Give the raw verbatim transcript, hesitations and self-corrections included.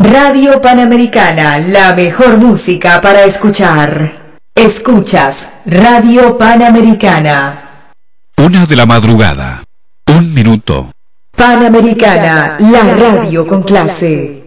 Radio Panamericana, la mejor música para escuchar. Escuchas Radio Panamericana. Una de la madrugada. Un minuto. Panamericana, la radio con clase.